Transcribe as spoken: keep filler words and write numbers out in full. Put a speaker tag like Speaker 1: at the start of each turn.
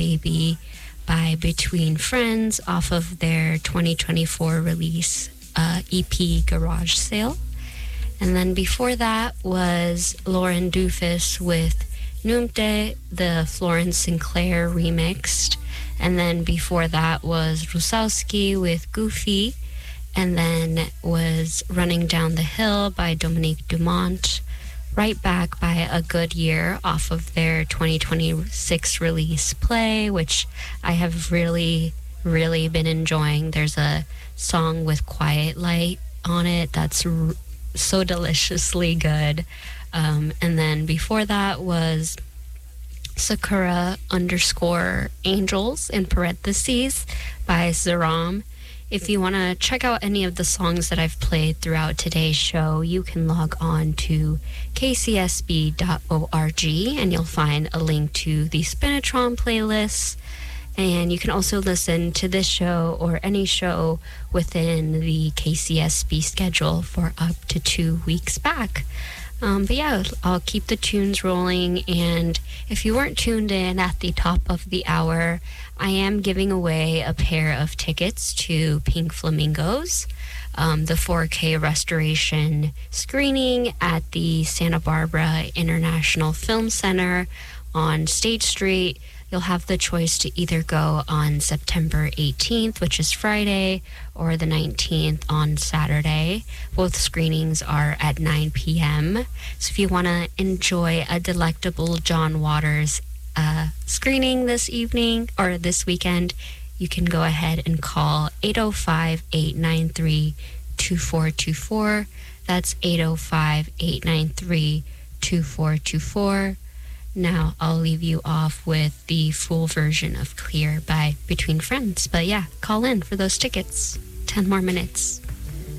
Speaker 1: Baby by Between Friends off of their twenty twenty-four release uh, E P Garage Sale. And then before that was Lauren Doofus with Numte, the Florence Sinclair remixed. And then before that was Rusowski with Goofy. And then was Running Down the Hill by Dominique Dumont. Right Back by A Good Year off of their twenty twenty-six release Play, which I have really, really been enjoying. There's a song with Quiet Light on it that's r- so deliciously good. Um, and then before that was Sakura underscore Angels in parentheses by Zeram. If you want to check out any of the songs that I've played throughout today's show, you can log on to k c s b dot org and you'll find a link to the Spinatron playlists. And you can also listen to this show or any show within the K C S B schedule for up to two weeks back. Um, but yeah, I'll keep the tunes rolling. And if you weren't tuned in at the top of the hour, I am giving away a pair of tickets to Pink Flamingos, um, the four K restoration screening at the Santa Barbara International Film Center on State Street. You'll have the choice to either go on September eighteenth, which is Friday, or the nineteenth on Saturday. Both screenings are at nine p.m. So if you want to enjoy a delectable John Waters uh, screening this evening or this weekend, you can go ahead and call eight oh five, eight nine three, two four two four. That's eight oh five, eight nine three, two four two four. Now I'll leave you off with the full version of Clear by Between Friends. But yeah, call in for those tickets. ten more minutes.